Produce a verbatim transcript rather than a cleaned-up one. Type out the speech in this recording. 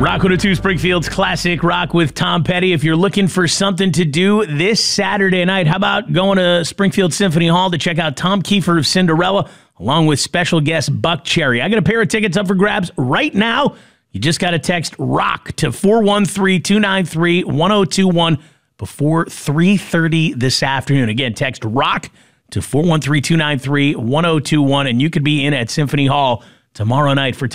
Rock one oh two Springfield's Classic Rock with Tom Petty. If you're looking for something to do this Saturday night, how about going to Springfield Symphony Hall to check out Tom Kiefer of Cinderella, along with special guest Buck Cherry. I got a pair of tickets up for grabs right now. You just got to text ROCK to four one three, two nine three, one oh two one before three thirty this afternoon. Again, text ROCK to four one three, two nine three, one oh two one, and you could be in at Symphony Hall tomorrow night for